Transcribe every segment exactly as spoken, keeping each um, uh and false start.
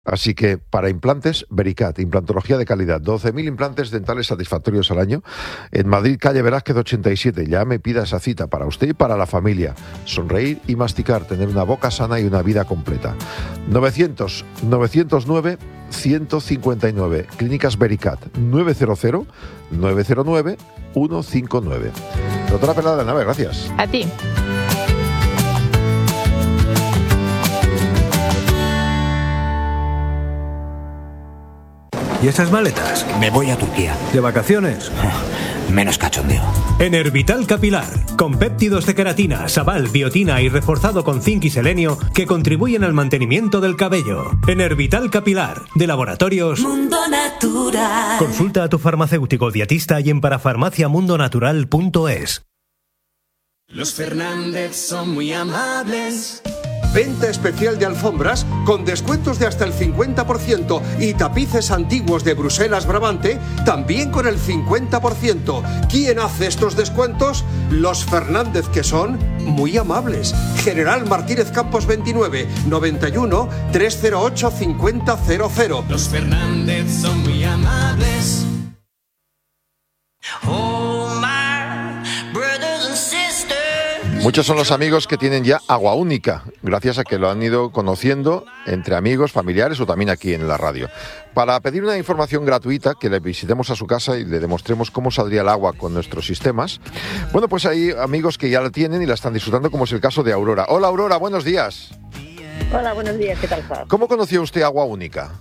Así que para implantes, Vericat, implantología de calidad, doce mil implantes dentales satisfactorios al año. En Madrid, calle Velázquez ochenta y siete. Ya me pida esa cita para usted y para la familia. Sonreír y masticar, tener una boca sana y una vida completa. novecientos, novecientos nueve, ciento cincuenta y nueve. Clínicas Vericat, nueve cero cero, nueve cero nueve, uno cinco nueve. Doctora Perla de la Nave, gracias. A ti. ¿Y esas maletas? Me voy a Turquía. ¿De vacaciones? Menos cachondeo. Enervital Capilar, con péptidos de queratina, sabal, biotina y reforzado con zinc y selenio que contribuyen al mantenimiento del cabello. Enervital Capilar, de Laboratorios Mundo Natural. Consulta a tu farmacéutico dietista y en parafarmacia mundo natural punto es. Los Fernández son muy amables. Venta especial de alfombras con descuentos de hasta el cincuenta por ciento y tapices antiguos de Bruselas Brabante también con el cincuenta por ciento. ¿Quién hace estos descuentos? Los Fernández, que son muy amables. General Martínez Campos veintinueve, noventa y uno, trescientos ocho, cincuenta cero cero. Los Fernández son muy amables. Oh, my brothers and sisters. Muchos son los amigos que tienen ya Agua Única, gracias a que lo han ido conociendo entre amigos, familiares o también aquí en la radio. Para pedir una información gratuita, que le visitemos a su casa y le demostremos cómo saldría el agua con nuestros sistemas, bueno, pues hay amigos que ya la tienen y la están disfrutando, como es el caso de Aurora. Hola Aurora, buenos días. Hola, buenos días, ¿qué tal estás? ¿Cómo conoció usted Agua Única?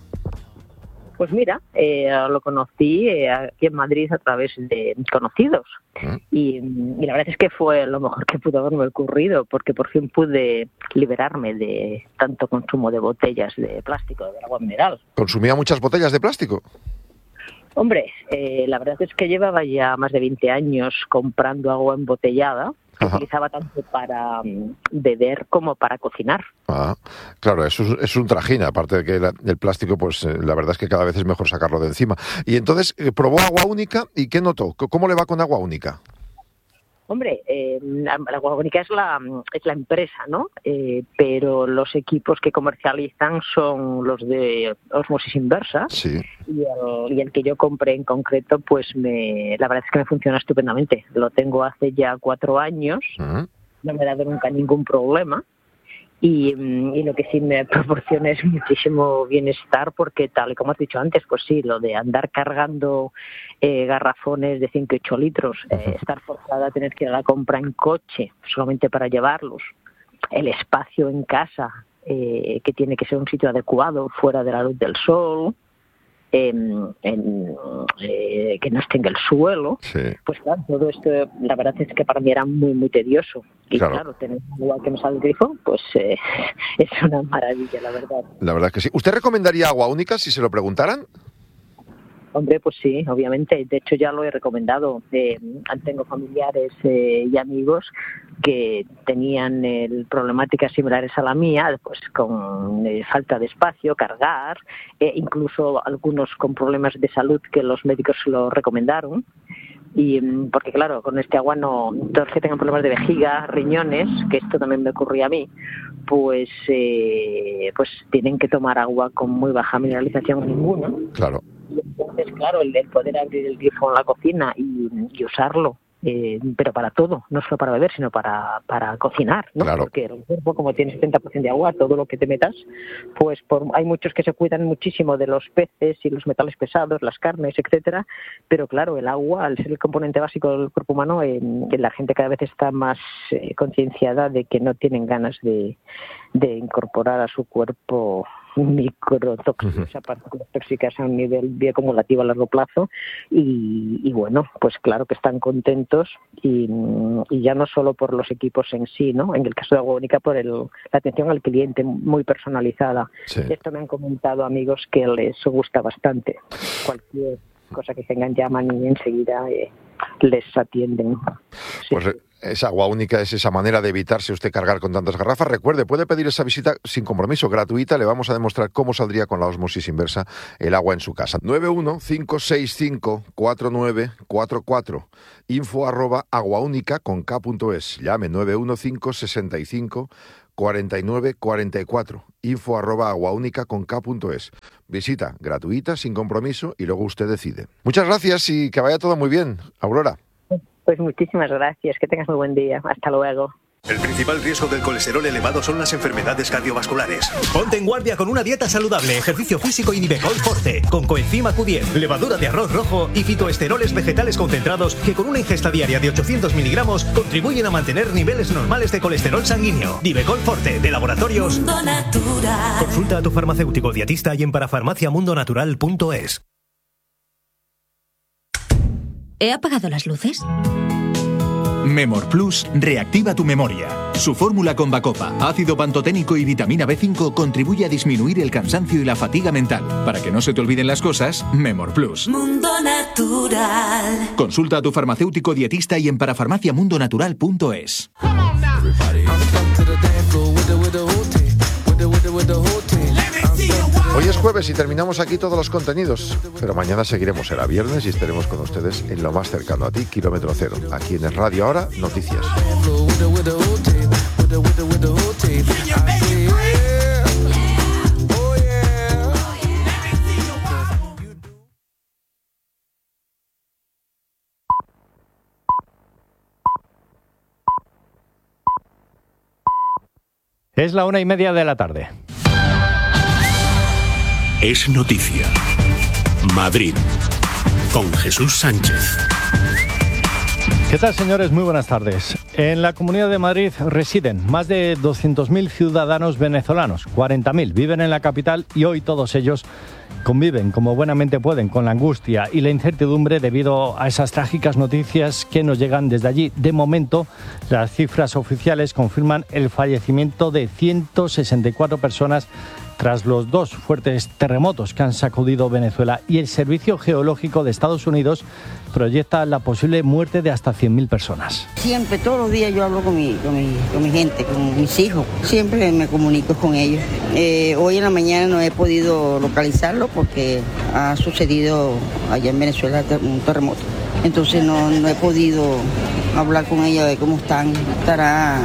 Pues mira, eh, lo conocí eh, aquí en Madrid a través de conocidos ¿Mm? y, y la verdad es que fue lo mejor que pudo haberme ocurrido porque por fin pude liberarme de tanto consumo de botellas de plástico, de agua mineral. ¿Consumía muchas botellas de plástico? Hombre, eh, la verdad es que llevaba ya más de veinte años comprando agua embotellada. Que utilizaba tanto para um, beber como para cocinar. Ah, claro, eso es, es un trajín, aparte de que la, el plástico, pues eh, la verdad es que cada vez es mejor sacarlo de encima. Y entonces, eh, ¿probó Agua Única y qué notó? ¿Cómo le va con Agua Única? Hombre, eh, la, la Agua Única es la, es la empresa, ¿no? Eh, pero los equipos que comercializan son los de ósmosis inversa. Sí. Y el, y el que yo compré en concreto, pues me, la verdad es que me funciona estupendamente. Lo tengo hace ya cuatro años, uh-huh. No me ha dado nunca ningún problema. Y, y lo que sí me proporciona es muchísimo bienestar porque, tal y como has dicho antes, pues sí, lo de andar cargando eh, garrafones de cinco y ocho litros, eh, estar forzada a tener que ir a la compra en coche solamente para llevarlos, el espacio en casa, eh, que tiene que ser un sitio adecuado, fuera de la luz del sol, En, en, eh, que no esté en el suelo, sí. Pues claro, todo esto la verdad es que para mí era muy muy tedioso y claro, claro tener agua que me sale del grifo pues eh, es una maravilla, la verdad. La verdad es que sí. ¿Usted recomendaría Agua Única si se lo preguntaran? Hombre, pues sí, obviamente. De hecho, ya lo he recomendado. Eh, tengo familiares eh, y amigos que tenían eh, problemáticas similares a la mía, pues con eh, falta de espacio, cargar, eh, incluso algunos con problemas de salud que los médicos lo recomendaron. Y porque claro, con este agua no, todos los que tengan problemas de vejiga, riñones, que esto también me ocurría a mí, pues eh, pues tienen que tomar agua con muy baja mineralización, ninguna. Claro. Y entonces, claro, el, el poder abrir el grifo en la cocina y, y usarlo, eh, pero para todo, no solo para beber, sino para, para cocinar, ¿no? Claro. Porque el cuerpo, como tiene setenta por ciento de agua, todo lo que te metas, pues por, hay muchos que se cuidan muchísimo de los peces y los metales pesados, las carnes, etcétera, pero claro, el agua, al ser el componente básico del cuerpo humano, eh, la gente cada vez está más eh, concienciada de que no tienen ganas de, de incorporar a su cuerpo microtóxicos, uh-huh. partículas tóxicas a un nivel bioacumulativo a largo plazo y, y bueno, pues claro que están contentos y, y ya no solo por los equipos en sí, ¿no? En el caso de Agua Única por el, la atención al cliente muy personalizada. Sí. Esto me han comentado amigos que les gusta bastante. Cualquier cosa que tengan llaman y enseguida eh, les atienden. Sí. Pues esa Agua Única es esa manera de evitarse usted cargar con tantas garrafas. Recuerde, puede pedir esa visita sin compromiso, gratuita. Le vamos a demostrar cómo saldría con la ósmosis inversa el agua en su casa. nueve uno cinco seis cinco cuatro nueve cuatro cuatro info arroba aguaúnica con k punto es. Llame nueve uno cinco seis cinco cuarenta y nueve cuarenta y cuatro. Info arroba aguaúnica con K punto es. Visita gratuita, sin compromiso, y luego usted decide. Muchas gracias y que vaya todo muy bien, Aurora. Pues muchísimas gracias, que tengas muy buen día. Hasta luego. El principal riesgo del colesterol elevado son las enfermedades cardiovasculares. Ponte en guardia con una dieta saludable, ejercicio físico y Nivecol Forte, con coenzima Q diez, levadura de arroz rojo y fitoesteroles vegetales concentrados que con una ingesta diaria de ochocientos miligramos contribuyen a mantener niveles normales de colesterol sanguíneo. Nivecol Forte, de Laboratorios Mundo Natural. Consulta a tu farmacéutico dietista y en parafarmacia mundo natural punto es. ¿He apagado las luces? Memor Plus reactiva tu memoria. Su fórmula con Bacopa, ácido pantoténico y vitamina B cinco contribuye a disminuir el cansancio y la fatiga mental. Para que no se te olviden las cosas, Memor Plus. Mundo Natural. Consulta a tu farmacéutico dietista y en parafarmacia mundo natural punto es. Hoy es jueves y terminamos aquí todos los contenidos, pero mañana seguiremos, será viernes y estaremos con ustedes en lo más cercano a ti, Kilómetro Cero, aquí en el Radio Ahora, Noticias. Es la una y media de la tarde. Es noticia. Madrid, con Jesús Sánchez. ¿Qué tal, señores? Muy buenas tardes. En la Comunidad de Madrid residen más de doscientos mil ciudadanos venezolanos. cuarenta mil viven en la capital y hoy todos ellos conviven como buenamente pueden con la angustia y la incertidumbre debido a esas trágicas noticias que nos llegan desde allí. De momento, las cifras oficiales confirman el fallecimiento de ciento sesenta y cuatro personas tras los dos fuertes terremotos que han sacudido Venezuela, y el Servicio Geológico de Estados Unidos proyecta la posible muerte de hasta cien mil personas. Siempre, todos los días yo hablo con mi, con mi, con mi gente, con mis hijos. Siempre me comunico con ellos. Eh, hoy en la mañana no he podido localizarlo porque ha sucedido allá en Venezuela un terremoto. Entonces no, no he podido hablar con ellos de cómo están. Estará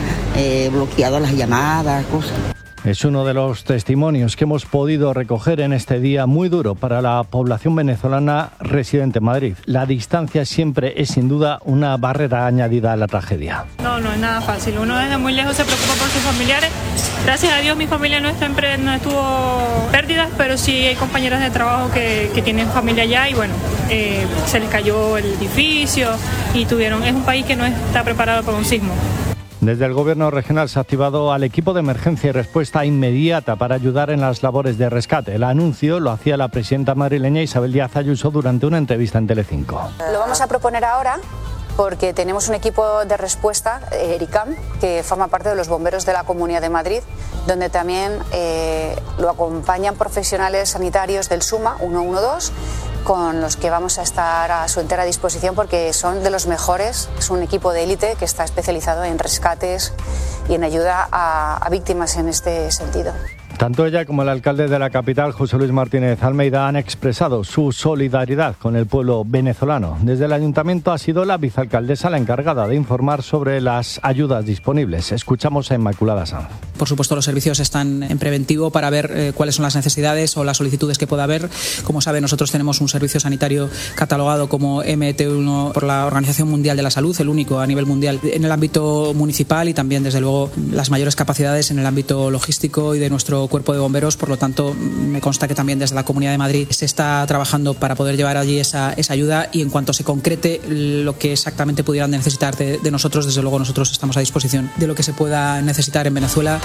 eh, bloqueado las llamadas, cosas. Es uno de los testimonios que hemos podido recoger en este día muy duro para la población venezolana residente en Madrid. La distancia siempre es sin duda una barrera añadida a la tragedia. No, no es nada fácil. Uno desde muy lejos se preocupa por sus familiares. Gracias a Dios mi familia no, está en, no estuvo pérdidas, pero sí hay compañeras de trabajo que, que tienen familia allá y bueno, eh, se les cayó el edificio y tuvieron... Es un país que no está preparado para un sismo. Desde el Gobierno regional se ha activado al equipo de emergencia y respuesta inmediata para ayudar en las labores de rescate. El anuncio lo hacía la presidenta madrileña Isabel Díaz Ayuso durante una entrevista en Telecinco. Lo vamos a proponer ahora porque tenemos un equipo de respuesta, ERICAM, que forma parte de los bomberos de la Comunidad de Madrid, donde también eh, lo acompañan profesionales sanitarios del SUMA ciento doce, con los que vamos a estar a su entera disposición porque son de los mejores. Es un equipo de élite que está especializado en rescates y en ayuda a, a víctimas en este sentido. Tanto ella como el alcalde de la capital, José Luis Martínez Almeida, han expresado su solidaridad con el pueblo venezolano. Desde el ayuntamiento ha sido la vicealcaldesa la encargada de informar sobre las ayudas disponibles. Escuchamos a Inmaculada Sanz. Por supuesto, los servicios están en preventivo para ver eh, cuáles son las necesidades o las solicitudes que pueda haber. Como sabe, nosotros tenemos un servicio sanitario catalogado como M T uno por la Organización Mundial de la Salud, el único a nivel mundial en el ámbito municipal y también, desde luego, las mayores capacidades en el ámbito logístico y de nuestro cuerpo de bomberos. Por lo tanto, me consta que también desde la Comunidad de Madrid se está trabajando para poder llevar allí esa, esa ayuda, y en cuanto se concrete lo que exactamente pudieran necesitar de, de nosotros, desde luego nosotros estamos a disposición de lo que se pueda necesitar en Venezuela.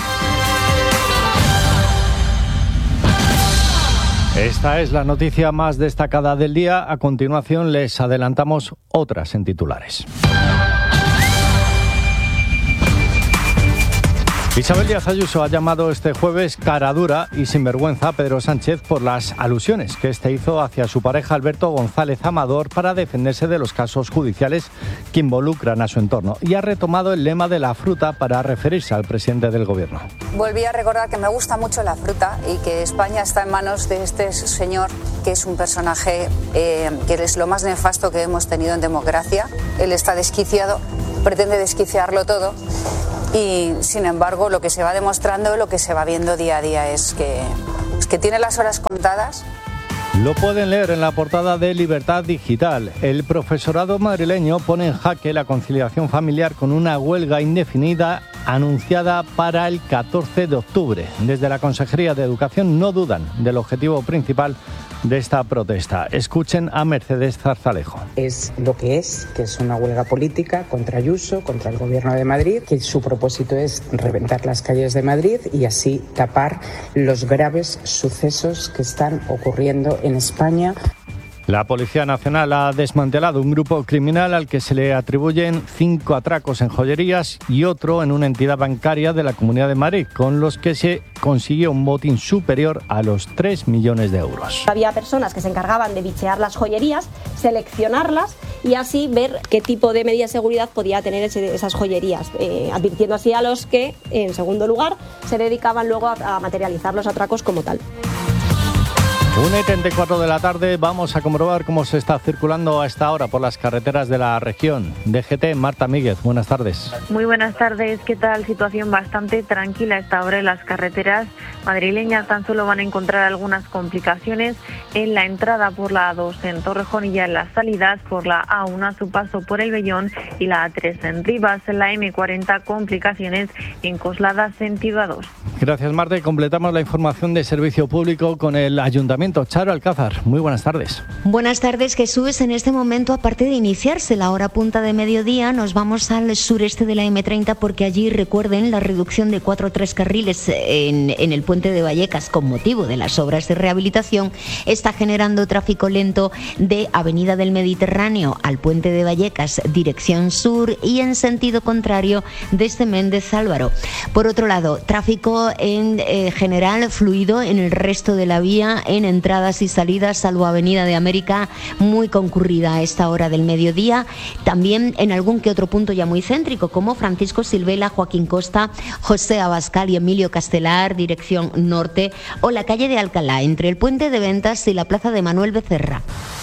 Esta es la noticia más destacada del día. A continuación les adelantamos otras en titulares. Isabel Díaz Ayuso ha llamado este jueves cara dura y sinvergüenza a Pedro Sánchez por las alusiones que este hizo hacia su pareja Alberto González Amador para defenderse de los casos judiciales que involucran a su entorno, y ha retomado el lema de la fruta para referirse al presidente del gobierno. Volví a recordar que me gusta mucho la fruta y que España está en manos de este señor, que es un personaje eh, que es lo más nefasto que hemos tenido en democracia. Él está desquiciado, pretende desquiciarlo todo. Y sin embargo, lo que se va demostrando, lo que se va viendo día a día es que, es que tiene las horas contadas. Lo pueden leer en la portada de Libertad Digital. El profesorado madrileño pone en jaque la conciliación familiar con una huelga indefinida anunciada para el catorce de octubre. Desde la Consejería de Educación no dudan del objetivo principal de esta protesta. Escuchen a Mercedes Zarzalejo. Es lo que es, que es una huelga política contra Ayuso, contra el Gobierno de Madrid, que su propósito es reventar las calles de Madrid y así tapar los graves sucesos que están ocurriendo en España. La Policía Nacional ha desmantelado un grupo criminal al que se le atribuyen cinco atracos en joyerías y otro en una entidad bancaria de la Comunidad de Madrid, con los que se consiguió un botín superior a los tres millones de euros. Había personas que se encargaban de bichear las joyerías, seleccionarlas y así ver qué tipo de medida de seguridad podía tener ese, esas joyerías, eh, advirtiendo así a los que, en segundo lugar, se dedicaban luego a, a materializar los atracos como tal. una y treinta y cuatro de la tarde, vamos a comprobar cómo se está circulando a esta hora por las carreteras de la región. D G T, Marta Míguez, buenas tardes. Muy buenas tardes, ¿qué tal? Situación bastante tranquila a esta hora en las carreteras madrileñas. Tan solo van a encontrar algunas complicaciones en la entrada por la A dos en Torrejón y ya en las salidas por la A uno a su paso por el Vellón y la A tres en Rivas. En la eme cuarenta, complicaciones en Coslada sentido A dos. Gracias, Marta. Y completamos la información de servicio público con el Ayuntamiento. Charo Alcázar, muy buenas tardes. Buenas tardes, Jesús. En este momento, aparte de iniciarse la hora punta de mediodía, nos vamos al sureste de la eme treinta porque allí, recuerden, la reducción de cuatro o tres carriles en, en el puente de Vallecas con motivo de las obras de rehabilitación está generando tráfico lento de Avenida del Mediterráneo al puente de Vallecas, dirección sur, y en sentido contrario desde Méndez Álvaro. Por otro lado, tráfico en eh, general fluido en el resto de la vía en entradas y salidas, salvo Avenida de América, muy concurrida a esta hora del mediodía. También en algún que otro punto ya muy céntrico, como Francisco Silvela, Joaquín Costa, José Abascal y Emilio Castelar, dirección norte, o la calle de Alcalá, entre el Puente de Ventas y la Plaza de Manuel Becerra.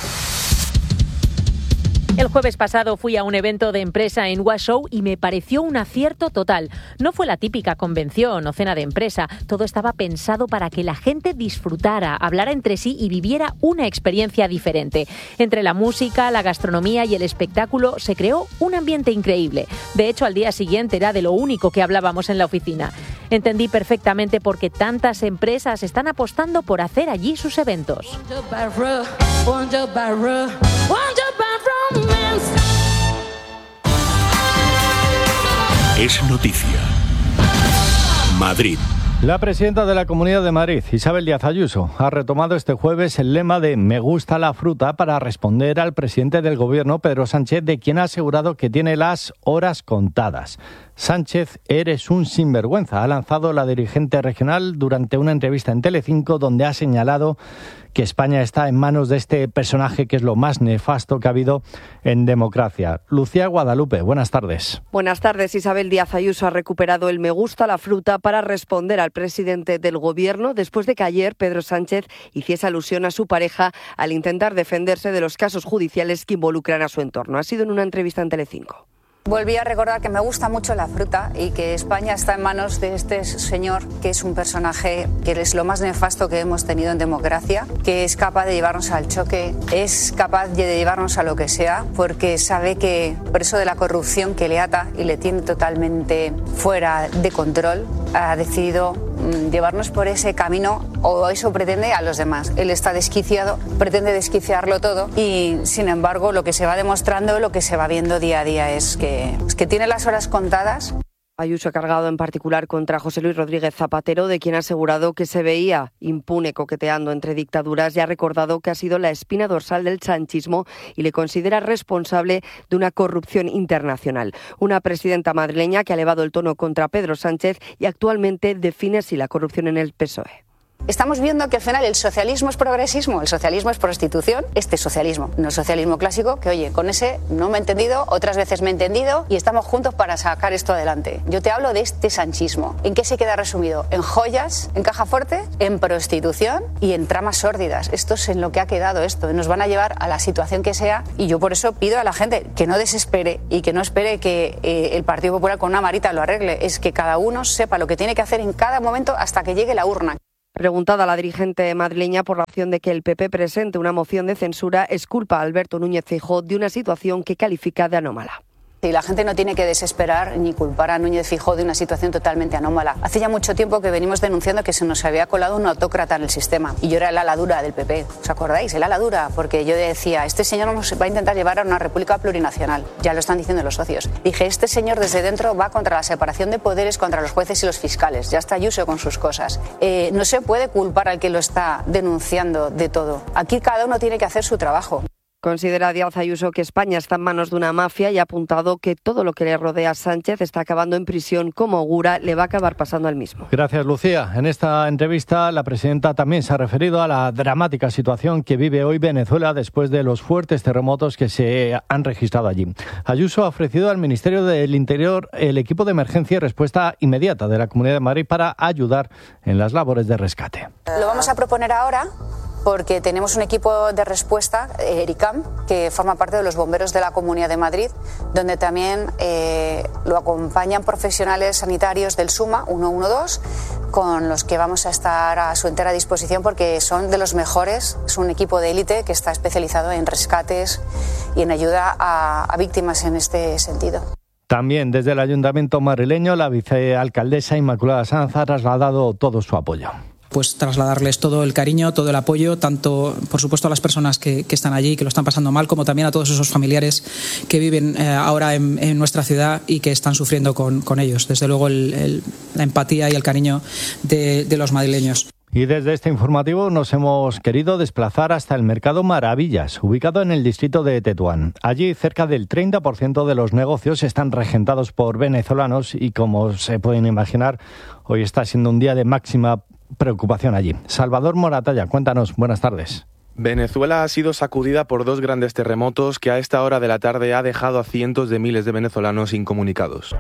El jueves pasado fui a un evento de empresa en Washoe y me pareció un acierto total. No fue la típica convención o cena de empresa. Todo estaba pensado para que la gente disfrutara, hablara entre sí y viviera una experiencia diferente. Entre la música, la gastronomía y el espectáculo se creó un ambiente increíble. De hecho, al día siguiente era de lo único que hablábamos en la oficina. Entendí perfectamente por qué tantas empresas están apostando por hacer allí sus eventos. Es noticia. Madrid. La presidenta de la Comunidad de Madrid, Isabel Díaz Ayuso, ha retomado este jueves el lema de "Me gusta la fruta" para responder al presidente del Gobierno, Pedro Sánchez, de quien ha asegurado que tiene las horas contadas. Sánchez, eres un sinvergüenza, ha lanzado la dirigente regional durante una entrevista en Telecinco, donde ha señalado que España está en manos de este personaje que es lo más nefasto que ha habido en democracia. Lucía Guadalupe, buenas tardes. Buenas tardes. Isabel Díaz Ayuso ha recuperado el "me gusta la fruta" para responder al presidente del Gobierno después de que ayer Pedro Sánchez hiciese alusión a su pareja al intentar defenderse de los casos judiciales que involucran a su entorno. Ha sido en una entrevista en Telecinco. Volví a recordar que me gusta mucho la fruta y que España está en manos de este señor, que es un personaje que es lo más nefasto que hemos tenido en democracia, que es capaz de llevarnos al choque, es capaz de llevarnos a lo que sea, porque sabe que preso de la corrupción que le ata y le tiene totalmente fuera de control, ha decidido mm, llevarnos por ese camino, o eso pretende, a los demás. Él está desquiciado, pretende desquiciarlo todo y, sin embargo, lo que se va demostrando, lo que se va viendo día a día es que Es que tiene las horas contadas. Ayuso ha cargado en particular contra José Luis Rodríguez Zapatero, de quien ha asegurado que se veía impune coqueteando entre dictaduras, y ha recordado que ha sido la espina dorsal del sanchismo y le considera responsable de una corrupción internacional. Una presidenta madrileña que ha elevado el tono contra Pedro Sánchez y actualmente define así la corrupción en el P S O E. Estamos viendo que al final el socialismo es progresismo, el socialismo es prostitución, este socialismo, no el socialismo clásico, que oye, con ese no me he entendido, otras veces me he entendido y estamos juntos para sacar esto adelante. Yo te hablo de este sanchismo. ¿En qué se queda resumido? En joyas, en caja fuerte, en prostitución y en tramas sórdidas. Esto es en lo que ha quedado esto. Nos van a llevar a la situación que sea y yo por eso pido a la gente que no desespere y que no espere que eh, el Partido Popular con una varita lo arregle. Es que cada uno sepa lo que tiene que hacer en cada momento hasta que llegue la urna. Preguntada a la dirigente madrileña por la opción de que el P P presente una moción de censura, exculpa a Alberto Núñez Feijóo de una situación que califica de anómala. Y la gente no tiene que desesperar ni culpar a Núñez Feijóo de una situación totalmente anómala. Hace ya mucho tiempo que venimos denunciando que se nos había colado un autócrata en el sistema. Y yo era el ala dura del P P. ¿Os acordáis? El ala dura. Porque yo decía, este señor nos va a intentar llevar a una república plurinacional. Ya lo están diciendo los socios. Dije, este señor desde dentro va contra la separación de poderes, contra los jueces y los fiscales. Ya está Ayuso con sus cosas. Eh, no se puede culpar al que lo está denunciando de todo. Aquí cada uno tiene que hacer su trabajo. Considera Díaz Ayuso que España está en manos de una mafia y ha apuntado que todo lo que le rodea a Sánchez está acabando en prisión, como augura le va a acabar pasando al mismo. Gracias, Lucía. En esta entrevista la presidenta también se ha referido a la dramática situación que vive hoy Venezuela después de los fuertes terremotos que se han registrado allí. Ayuso ha ofrecido al Ministerio del Interior el equipo de emergencia y respuesta inmediata de la Comunidad de Madrid para ayudar en las labores de rescate. Lo vamos a proponer ahora porque tenemos un equipo de respuesta, ERICAM, que forma parte de los bomberos de la Comunidad de Madrid, donde también eh, lo acompañan profesionales sanitarios del SUMA uno uno dos, con los que vamos a estar a su entera disposición porque son de los mejores. Es un equipo de élite que está especializado en rescates y en ayuda a, a víctimas en este sentido. También desde el Ayuntamiento madrileño, la vicealcaldesa Inmaculada Sanz ha trasladado todo su apoyo. Pues trasladarles todo el cariño, todo el apoyo, tanto por supuesto a las personas que, que están allí, que lo están pasando mal, como también a todos esos familiares que viven eh, ahora en, en nuestra ciudad y que están sufriendo con, con ellos. Desde luego el, el, la empatía y el cariño de, de los madrileños. Y desde este informativo nos hemos querido desplazar hasta el Mercado Maravillas, ubicado en el distrito de Tetuán. Allí cerca del treinta por ciento de los negocios están regentados por venezolanos y, como se pueden imaginar, hoy está siendo un día de máxima preocupación allí. Salvador Moratalla, cuéntanos, buenas tardes. Venezuela ha sido sacudida por dos grandes terremotos que a esta hora de la tarde ha dejado a cientos de miles de venezolanos incomunicados.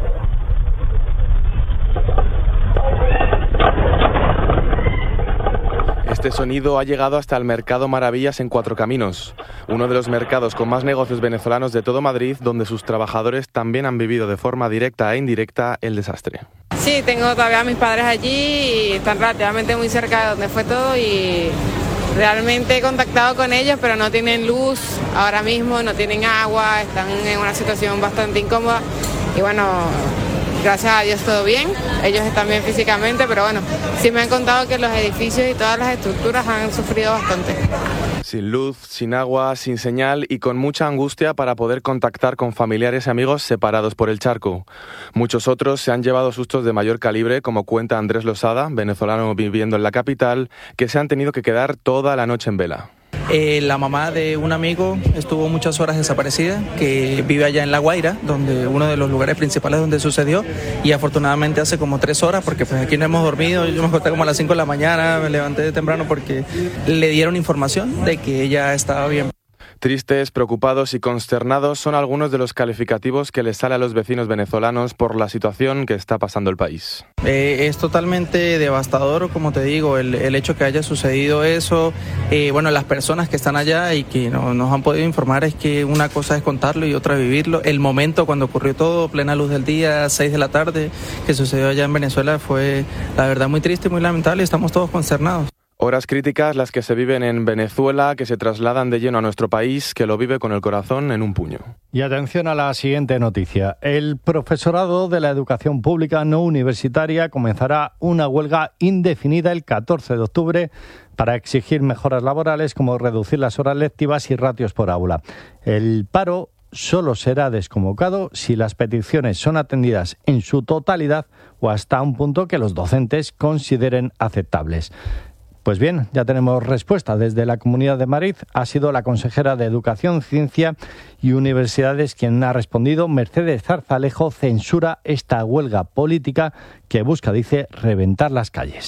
Este sonido ha llegado hasta el Mercado Maravillas en Cuatro Caminos, uno de los mercados con más negocios venezolanos de todo Madrid, donde sus trabajadores también han vivido de forma directa e indirecta el desastre. Sí, tengo todavía a mis padres allí y están relativamente muy cerca de donde fue todo y realmente he contactado con ellos, pero no tienen luz ahora mismo, no tienen agua, están en una situación bastante incómoda y bueno, gracias a Dios todo bien, ellos están bien físicamente, pero bueno, sí me han contado que los edificios y todas las estructuras han sufrido bastante. Sin luz, sin agua, sin señal y con mucha angustia para poder contactar con familiares y amigos separados por el charco. Muchos otros se han llevado sustos de mayor calibre, como cuenta Andrés Losada, venezolano viviendo en la capital, que se han tenido que quedar toda la noche en vela. Eh, la mamá de un amigo estuvo muchas horas desaparecida, que vive allá en La Guaira, donde uno de los lugares principales donde sucedió, y afortunadamente hace como tres horas, porque pues aquí no hemos dormido. Yo me acosté como a las cinco de la mañana, me levanté temprano porque le dieron información de que ella estaba bien. Tristes, preocupados y consternados son algunos de los calificativos que les sale a los vecinos venezolanos por la situación que está pasando el país. Eh, es totalmente devastador, como te digo, el, el hecho que haya sucedido eso. Eh, bueno, las personas que están allá y que no, nos han podido informar es que una cosa es contarlo y otra vivirlo. El momento cuando ocurrió todo, plena luz del día, seis de la tarde, que sucedió allá en Venezuela, fue la verdad muy triste y muy lamentable y estamos todos consternados. Horas críticas las que se viven en Venezuela, que se trasladan de lleno a nuestro país, que lo vive con el corazón en un puño. Y atención a la siguiente noticia. El profesorado de la educación pública no universitaria comenzará una huelga indefinida el catorce de octubre para exigir mejoras laborales como reducir las horas lectivas y ratios por aula. El paro solo será desconvocado si las peticiones son atendidas en su totalidad o hasta un punto que los docentes consideren aceptables. Pues bien, ya tenemos respuesta desde la Comunidad de Madrid. Ha sido la consejera de Educación, Ciencia y Universidades quien ha respondido. Mercedes Zarzalejo censura esta huelga política que busca, dice, reventar las calles.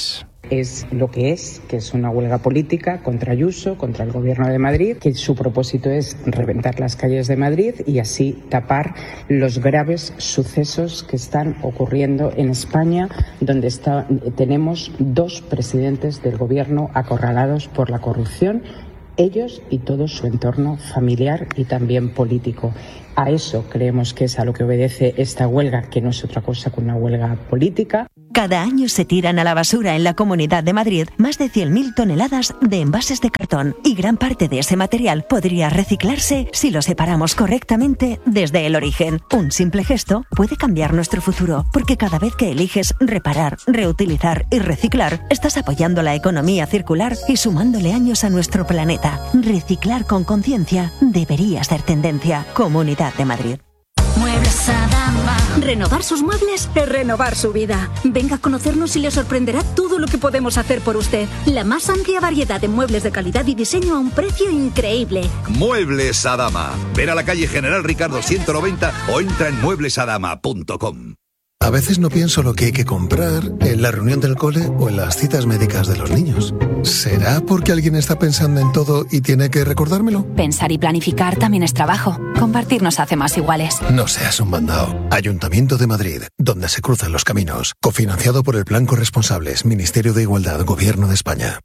Es lo que es, que es una huelga política contra Ayuso, contra el Gobierno de Madrid, que su propósito es reventar las calles de Madrid y así tapar los graves sucesos que están ocurriendo en España, donde está, tenemos dos presidentes del Gobierno acorralados por la corrupción, ellos y todo su entorno familiar y también político. A eso creemos que es a lo que obedece esta huelga, que no es otra cosa que una huelga política. Cada año se tiran a la basura en la Comunidad de Madrid más de cien mil toneladas de envases de cartón y gran parte de ese material podría reciclarse si lo separamos correctamente desde el origen. Un simple gesto puede cambiar nuestro futuro, porque cada vez que eliges reparar, reutilizar y reciclar, estás apoyando la economía circular y sumándole años a nuestro planeta. Reciclar con conciencia debería ser tendencia. Comunidad de Madrid. Muebles Adama. Renovar sus muebles es renovar su vida. Venga a conocernos y le sorprenderá todo lo que podemos hacer por usted. La más amplia variedad de muebles de calidad y diseño a un precio increíble. Muebles Adama. Ven a la calle General Ricardo ciento noventa o entra en muebles adama punto com. A veces no pienso lo que hay que comprar en la reunión del cole o en las citas médicas de los niños. ¿Será porque alguien está pensando en todo y tiene que recordármelo? Pensar y planificar también es trabajo. Compartir nos hace más iguales. No seas un mandao. Ayuntamiento de Madrid, donde se cruzan los caminos. Cofinanciado por el Plan Corresponsables, Ministerio de Igualdad, Gobierno de España.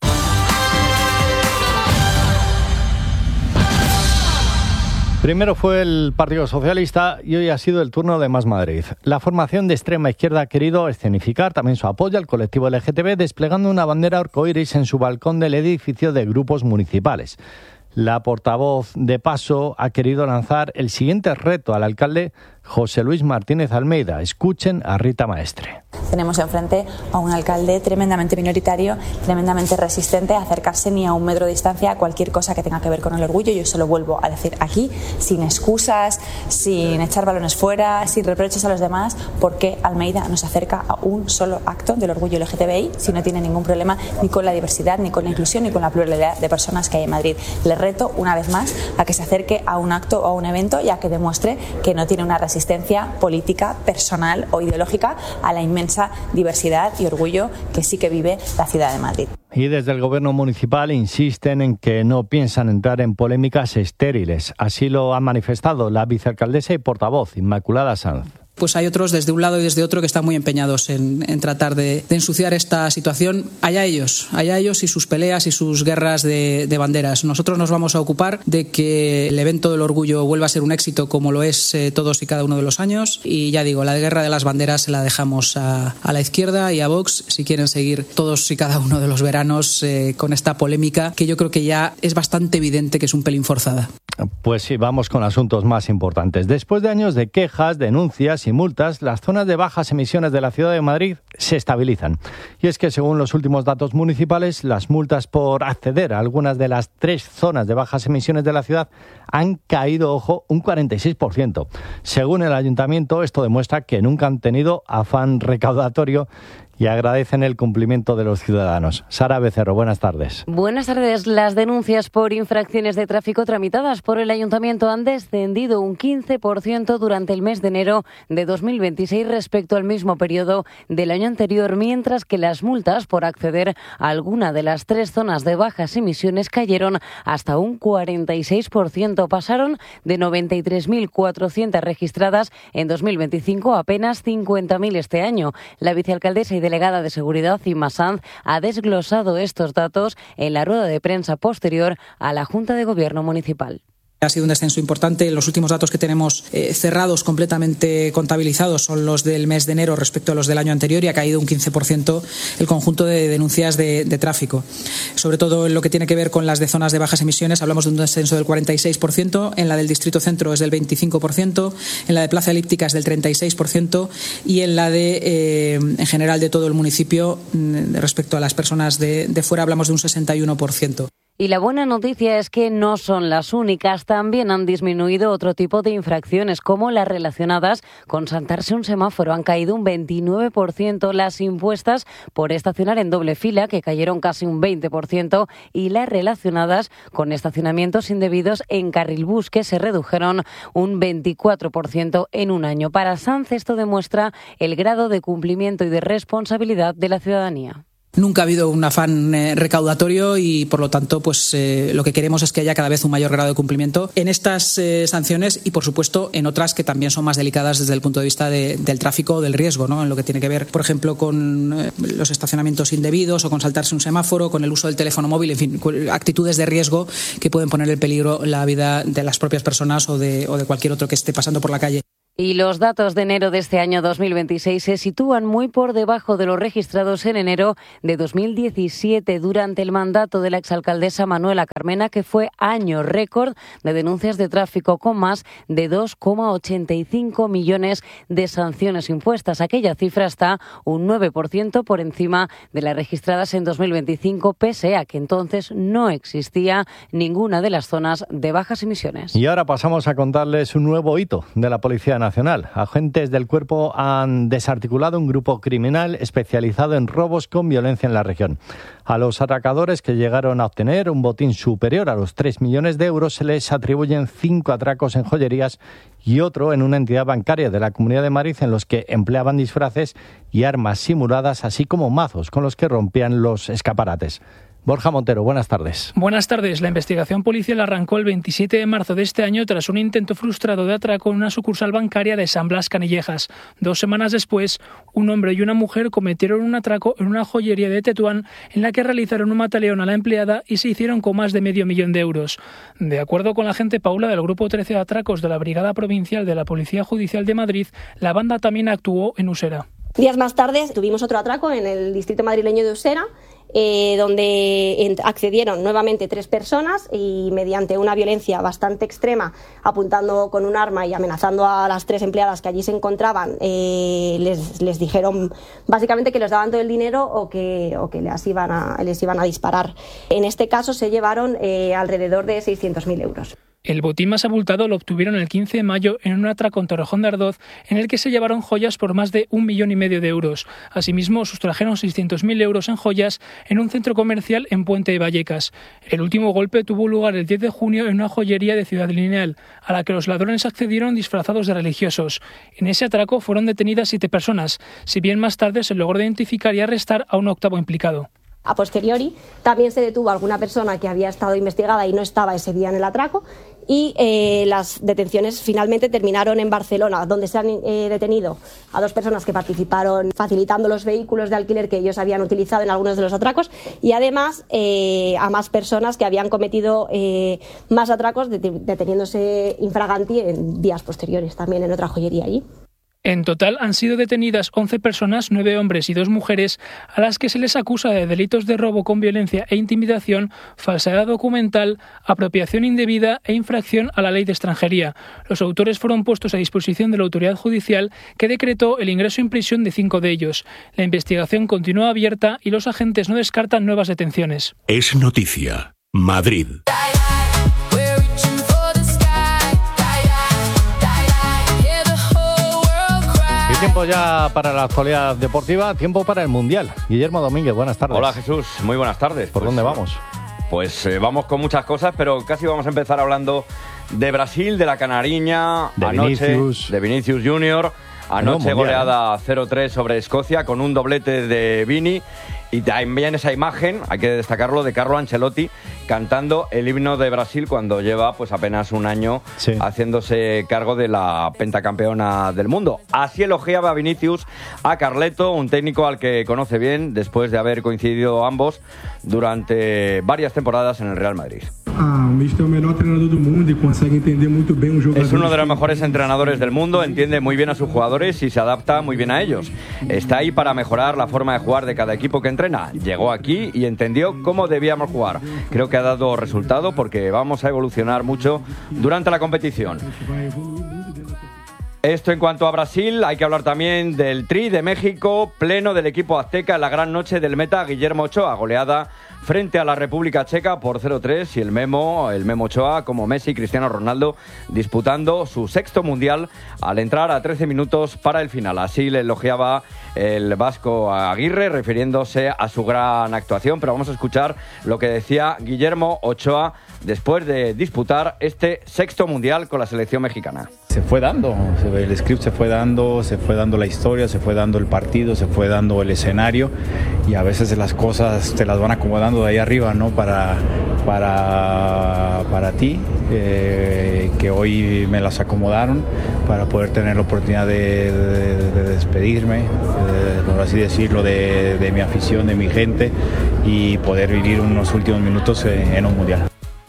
Primero fue el Partido Socialista y hoy ha sido el turno de Más Madrid. La formación de extrema izquierda ha querido escenificar también su apoyo al colectivo L G T B desplegando una bandera arcoíris en su balcón del edificio de grupos municipales. La portavoz de Paso ha querido lanzar el siguiente reto al alcalde José Luis Martínez Almeida. Escuchen a Rita Maestre. Tenemos enfrente a un alcalde tremendamente minoritario, tremendamente resistente a acercarse ni a un metro de distancia a cualquier cosa que tenga que ver con el orgullo. Yo se lo vuelvo a decir aquí, sin excusas, sin echar balones fuera, sin reproches a los demás, porque Almeida no se acerca a un solo acto del orgullo L G T B I si no tiene ningún problema ni con la diversidad, ni con la inclusión, ni con la pluralidad de personas que hay en Madrid. Le reto una vez más a que se acerque a un acto o a un evento y a que demuestre que no tiene una resistencia política, personal o ideológica a la inmensa diversidad y orgullo que sí que vive la ciudad de Madrid. Y desde el gobierno municipal insisten en que no piensan entrar en polémicas estériles. Así lo ha manifestado la vicealcaldesa y portavoz Inmaculada Sanz. Pues hay otros desde un lado y desde otro que están muy empeñados en, en tratar de, de ensuciar esta situación. Allá ellos, allá ellos y sus peleas y sus guerras de, de banderas. Nosotros nos vamos a ocupar de que el evento del orgullo vuelva a ser un éxito como lo es eh, todos y cada uno de los años. Y ya digo, la guerra de las banderas se la dejamos a, a la izquierda y a Vox si quieren seguir todos y cada uno de los veranos eh, con esta polémica que yo creo que ya es bastante evidente que es un pelín forzada. Pues sí, vamos con asuntos más importantes. Después de años de quejas, denuncias y multas, las zonas de bajas emisiones de la ciudad de Madrid se estabilizan. Y es que según los últimos datos municipales, las multas por acceder a algunas de las tres zonas de bajas emisiones de la ciudad han caído, ojo, un cuarenta y seis por ciento. Según el ayuntamiento, esto demuestra que nunca han tenido afán recaudatorio y agradecen el cumplimiento de los ciudadanos. Sara Becerro, buenas tardes. Buenas tardes. Las denuncias por infracciones de tráfico tramitadas por el Ayuntamiento han descendido un quince por ciento durante el mes de enero de dos mil veintiséis respecto al mismo periodo del año anterior, mientras que las multas por acceder a alguna de las tres zonas de bajas emisiones cayeron hasta un cuarenta y seis por ciento. Pasaron de noventa y tres mil cuatrocientas registradas en dos mil veinticinco a apenas cincuenta mil este año. La vicealcaldesa y delegada de Seguridad, Inma Sanz, ha desglosado estos datos en la rueda de prensa posterior a la Junta de Gobierno Municipal. Ha sido un descenso importante. Los últimos datos que tenemos eh, cerrados, completamente contabilizados, son los del mes de enero respecto a los del año anterior y ha caído un quince por ciento el conjunto de denuncias de, de tráfico. Sobre todo en lo que tiene que ver con las de zonas de bajas emisiones, hablamos de un descenso del cuarenta y seis por ciento, en la del Distrito Centro es del veinticinco por ciento, en la de Plaza Elíptica es del treinta y seis por ciento y en la de, eh, en general, de todo el municipio, respecto a las personas de, de fuera, hablamos de un sesenta y uno por ciento. Y la buena noticia es que no son las únicas. También han disminuido otro tipo de infracciones, como las relacionadas con saltarse un semáforo. Han caído un veintinueve por ciento, las impuestas por estacionar en doble fila, que cayeron casi un veinte por ciento, y las relacionadas con estacionamientos indebidos en carril bus, que se redujeron un veinticuatro por ciento en un año. Para Sanz, esto demuestra el grado de cumplimiento y de responsabilidad de la ciudadanía. Nunca ha habido un afán eh, recaudatorio y, por lo tanto, pues eh, lo que queremos es que haya cada vez un mayor grado de cumplimiento en estas eh, sanciones y, por supuesto, en otras que también son más delicadas desde el punto de vista de, del tráfico, del riesgo, ¿no? En lo que tiene que ver, por ejemplo, con eh, los estacionamientos indebidos o con saltarse un semáforo, con el uso del teléfono móvil, en fin, actitudes de riesgo que pueden poner en peligro la vida de las propias personas o de, o de cualquier otro que esté pasando por la calle. Y los datos de enero de este año dos mil veintiséis se sitúan muy por debajo de los registrados en enero de dos mil diecisiete, durante el mandato de la exalcaldesa Manuela Carmena, que fue año récord de denuncias de tráfico, con más de dos coma ochenta y cinco millones de sanciones impuestas. Aquella cifra está un nueve por ciento por encima de las registradas en dos mil veinticinco, pese a que entonces no existía ninguna de las zonas de bajas emisiones. Y ahora pasamos a contarles un nuevo hito de la Policía Nacional. Agentes del cuerpo han desarticulado un grupo criminal especializado en robos con violencia en la región. A los atracadores, que llegaron a obtener un botín superior a los tres millones de euros, se les atribuyen cinco atracos en joyerías y otro en una entidad bancaria de la Comunidad de Madrid, en los que empleaban disfraces y armas simuladas, así como mazos con los que rompían los escaparates. Borja Montero, buenas tardes. Buenas tardes. La investigación policial arrancó el veintisiete de marzo de este año tras un intento frustrado de atraco en una sucursal bancaria de San Blas Canillejas. Dos semanas después, un hombre y una mujer cometieron un atraco en una joyería de Tetuán, en la que realizaron un mataleón a la empleada y se hicieron con más de medio millón de euros. De acuerdo con la agente Paula del Grupo trece de Atracos de la Brigada Provincial de la Policía Judicial de Madrid, la banda también actuó en Usera. Días más tarde tuvimos otro atraco en el distrito madrileño de Usera, Eh, donde accedieron nuevamente tres personas y, mediante una violencia bastante extrema, apuntando con un arma y amenazando a las tres empleadas que allí se encontraban, eh, les, les dijeron básicamente que les daban todo el dinero o que, o que les, iban a, les iban a disparar. En este caso se llevaron eh, alrededor de seiscientos mil euros. El botín más abultado lo obtuvieron el quince de mayo en un atraco en Torrejón de Ardoz, en el que se llevaron joyas por más de un millón y medio de euros. Asimismo, sustrajeron seiscientos mil euros en joyas en un centro comercial en Puente de Vallecas. El último golpe tuvo lugar el diez de junio en una joyería de Ciudad Lineal, a la que los ladrones accedieron disfrazados de religiosos. En ese atraco fueron detenidas siete personas, si bien más tarde se logró identificar y arrestar a un octavo implicado. A posteriori, también se detuvo a alguna persona que había estado investigada y no estaba ese día en el atraco, y eh, las detenciones finalmente terminaron en Barcelona, donde se han eh, detenido a dos personas que participaron facilitando los vehículos de alquiler que ellos habían utilizado en algunos de los atracos, y además eh, a más personas que habían cometido eh, más atracos, deteniéndose infraganti en días posteriores también en otra joyería allí. En total han sido detenidas once personas, nueve hombres y dos mujeres, a las que se les acusa de delitos de robo con violencia e intimidación, falsedad documental, apropiación indebida e infracción a la ley de extranjería. Los autores fueron puestos a disposición de la autoridad judicial, que decretó el ingreso en prisión de cinco de ellos. La investigación continúa abierta y los agentes no descartan nuevas detenciones. Es noticia. Madrid. Tiempo ya para la actualidad deportiva, tiempo para el Mundial. Guillermo Domínguez, buenas tardes. Hola Jesús, muy buenas tardes. ¿Por pues, dónde vamos? Pues eh, vamos con muchas cosas, pero casi vamos a empezar hablando de Brasil, de la canariña, de anoche, Vinicius. de Vinicius Junior. Anoche no, goleada cero tres sobre Escocia con un doblete de Vini. Y también esa imagen, hay que destacarlo, de Carlo Ancelotti cantando el himno de Brasil cuando lleva pues apenas un año sí. haciéndose cargo de la pentacampeona del mundo. Así elogiaba Vinicius a Carleto, un técnico al que conoce bien después de haber coincidido ambos durante varias temporadas en el Real Madrid. Ah, o Mister é o melhor treinador do mundo e consegue entender muito bem os jogadores. Es uno de los mejores entrenadores del mundo, entiende muy bien a sus jugadores y se adapta muy bien a ellos. Está ahí para mejorar la forma de jugar de cada equipo que entrena. Llegó aquí y entendió cómo debíamos jugar. Creo que ha dado resultado porque vamos a evolucionar mucho durante la competición. Esto en cuanto a Brasil. Hay que hablar también del Tri de México, pleno del equipo azteca en la gran noche del meta Guillermo Ochoa, goleada frente a la República Checa por cero tres, y el Memo, el Memo Ochoa, como Messi y Cristiano Ronaldo, disputando su sexto mundial al entrar a trece minutos para el final. Así le elogiaba el vasco Aguirre, refiriéndose a su gran actuación, pero vamos a escuchar lo que decía Guillermo Ochoa después de disputar este sexto mundial con la selección mexicana. Se fue dando, el script se fue dando, se fue dando la historia, se fue dando el partido, se fue dando el escenario y a veces las cosas te las van acomodando de ahí arriba, ¿no? Para, para, para ti, eh, que hoy me las acomodaron para poder tener la oportunidad de, de, de despedirme, de, por así decirlo, de, de mi afición, de mi gente y poder vivir unos últimos minutos en, en un mundial.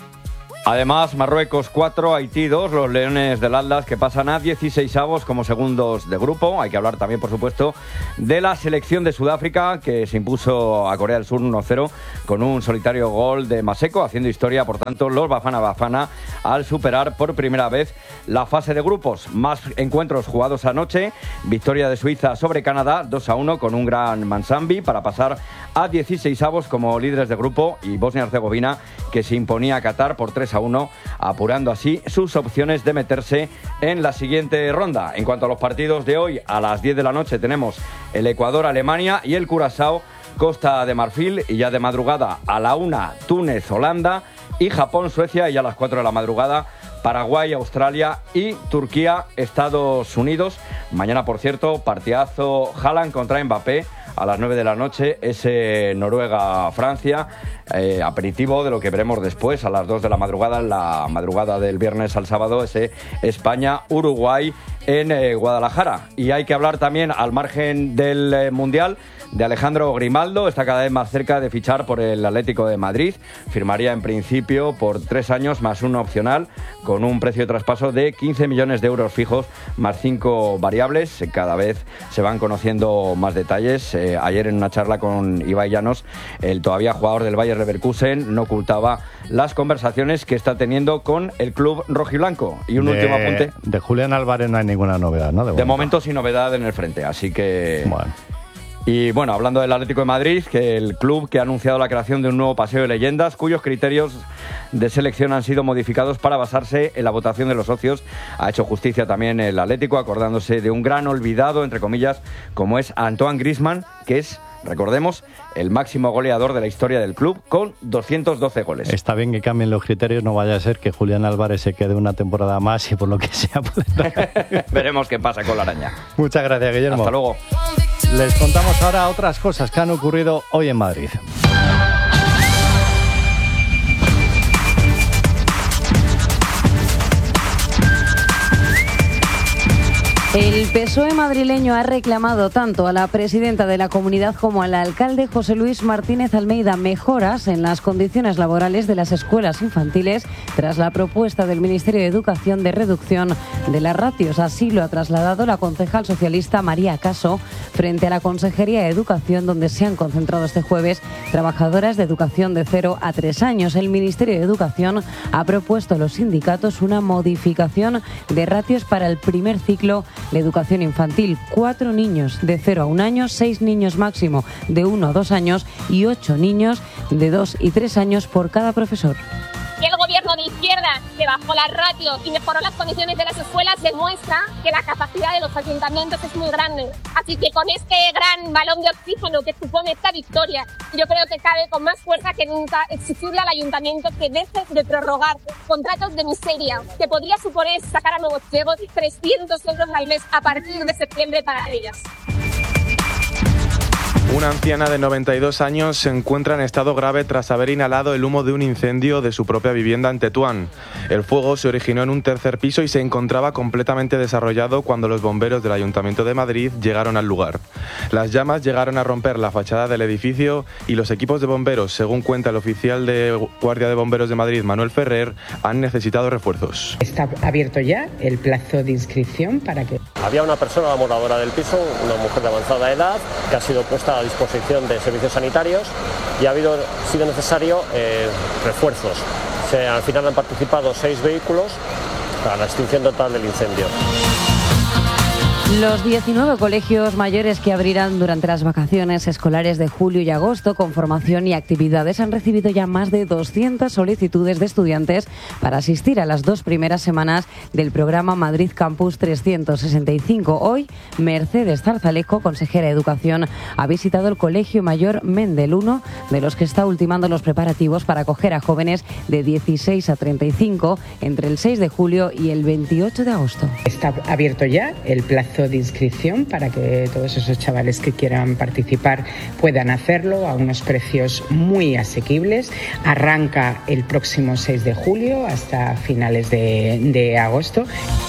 Además, Marruecos cuatro, Haití dos, los Leones del Atlas que pasan a dieciseisavos como segundos de grupo. Hay que hablar también, por supuesto, de la selección de Sudáfrica que se impuso a Corea del Sur uno cero con un solitario gol de Maseko, haciendo historia, por tanto, los Bafana Bafana al superar por primera vez la fase de grupos. Más encuentros jugados anoche, victoria de Suiza sobre Canadá dos a uno con un gran Mansambi para pasar a dieciseisavos como líderes de grupo, y Bosnia-Herzegovina que se imponía a Qatar por tres a uno, apurando así sus opciones de meterse en la siguiente ronda. En cuanto a los partidos de hoy, a las diez de la noche tenemos el Ecuador-Alemania y el Curazao-Costa de Marfil, y ya de madrugada a la una Túnez-Holanda y Japón-Suecia, y a las cuatro de la madrugada Paraguay-Australia y Turquía-Estados Unidos. Mañana, por cierto, partidazo Haaland contra Mbappé a las nueve de la noche, ese Noruega-Francia, eh, aperitivo de lo que veremos después a las dos de la madrugada, en la madrugada del viernes al sábado, ese España-Uruguay en eh, Guadalajara. Y hay que hablar también, al margen del eh, Mundial, de Alejandro Grimaldo. Está cada vez más cerca de fichar por el Atlético de Madrid. Firmaría en principio por tres años más uno opcional, con un precio de traspaso de quince millones de euros fijos más cinco variables. Cada vez se van conociendo más detalles. Eh, ayer, en una charla con Ibai Llanos, el todavía jugador del Bayer Leverkusen no ocultaba las conversaciones que está teniendo con el club rojiblanco. Y un de, último apunte. De Julián Álvarez no hay ninguna novedad, ¿no? De momento, de momento sin novedad en el frente, así que... Bueno. Y bueno, hablando del Atlético de Madrid, que el club que ha anunciado la creación de un nuevo paseo de leyendas, cuyos criterios de selección han sido modificados para basarse en la votación de los socios. Ha hecho justicia también el Atlético, acordándose de un gran olvidado, entre comillas, como es Antoine Griezmann, que es, recordemos, el máximo goleador de la historia del club, con doscientos doce goles. Está bien que cambien los criterios, no vaya a ser que Julián Álvarez se quede una temporada más y por lo que sea puede... Veremos qué pasa con la araña. Muchas gracias, Guillermo. Hasta luego. Les contamos ahora otras cosas que han ocurrido hoy en Madrid. El P S O E madrileño ha reclamado tanto a la presidenta de la comunidad como al alcalde José Luis Martínez Almeida mejoras en las condiciones laborales de las escuelas infantiles tras la propuesta del Ministerio de Educación de reducción de las ratios. Así lo ha trasladado la concejal socialista María Caso frente a la Consejería de Educación, donde se han concentrado este jueves trabajadoras de educación de cero a tres años. El Ministerio de Educación ha propuesto a los sindicatos una modificación de ratios para el primer ciclo de educación infantil. Cuatro niños de cero a un año, seis niños máximo de uno a dos años y ocho niños de dos y tres años por cada profesor. Que el gobierno de izquierda, que bajó las ratios y mejoró las condiciones de las escuelas, demuestra que la capacidad de los ayuntamientos es muy grande. Así que con este gran balón de oxígeno que supone esta victoria, yo creo que cabe con más fuerza que nunca exigirle al ayuntamiento que deje de prorrogar contratos de miseria, que podría suponer sacar a nuevos ciegos trescientos euros al mes a partir de septiembre para ellas. Una anciana de noventa y dos años se encuentra en estado grave tras haber inhalado el humo de un incendio de su propia vivienda en Tetuán. El fuego se originó en un tercer piso y se encontraba completamente desarrollado cuando los bomberos del Ayuntamiento de Madrid llegaron al lugar. Las llamas llegaron a romper la fachada del edificio y los equipos de bomberos, según cuenta el oficial de Guardia de Bomberos de Madrid, Manuel Ferrer, han necesitado refuerzos. Está abierto ya el plazo de inscripción para que... Había una persona, la moradora del piso, una mujer de avanzada edad, que ha sido puesta a disposición de servicios sanitarios y ha habido sido necesario eh, refuerzos. Se, al final han participado seis vehículos para la extinción total del incendio. Los diecinueve colegios mayores que abrirán durante las vacaciones escolares de julio y agosto con formación y actividades han recibido ya más de doscientas solicitudes de estudiantes para asistir a las dos primeras semanas del programa Madrid Campus trescientos sesenta y cinco. Hoy, Mercedes Zarzalejo, consejera de Educación, ha visitado el Colegio Mayor Mendel, uno de los que está ultimando los preparativos para acoger a jóvenes de dieciséis a treinta y cinco entre el seis de julio y el veintiocho de agosto. Está abierto ya el plazo de inscripción para que todos esos chavales que quieran participar puedan hacerlo a unos precios muy asequibles. Arranca el próximo seis de julio hasta finales de, de agosto.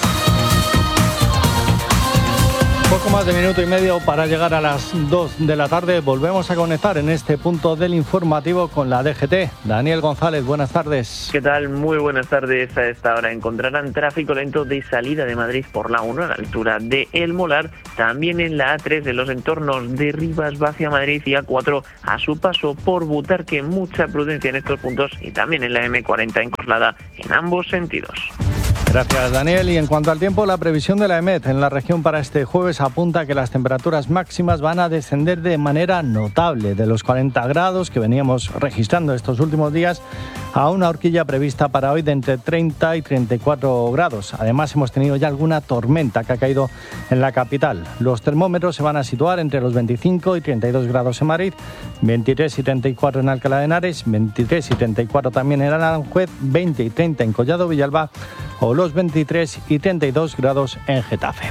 Poco más de minuto y medio para llegar a las dos de la tarde. Volvemos a conectar en este punto del informativo con la D G T. Daniel González, buenas tardes. ¿Qué tal? Muy buenas tardes. A esta hora encontrarán tráfico lento de salida de Madrid por la uno a la altura de El Molar, también en la A tres de los entornos de Rivas hacia Madrid y A cuatro a su paso por Butarque. Mucha prudencia en estos puntos y también en la eme cuarenta en Coslada en ambos sentidos. Gracias, Daniel. Y en cuanto al tiempo, la previsión de la EMET en la región para este jueves apunta que las temperaturas máximas van a descender de manera notable de los cuarenta grados que veníamos registrando estos últimos días a una horquilla prevista para hoy de entre treinta y treinta y cuatro grados. Además, hemos tenido ya alguna tormenta que ha caído en la capital. Los termómetros se van a situar entre los veinticinco y treinta y dos grados en Madrid, veintitrés y treinta y cuatro en Alcalá de Henares, veintitrés y treinta y cuatro también en Aranjuez, veinte y treinta en Collado Villalba o los veintitrés y treinta y dos grados en Getafe.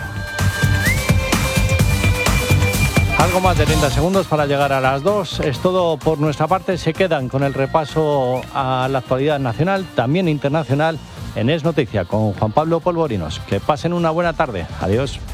Algo más de treinta segundos para llegar a las dos. Es todo por nuestra parte. Se quedan con el repaso a la actualidad nacional, también internacional, en Es Noticia con Juan Pablo Polvorinos. Que pasen una buena tarde. Adiós.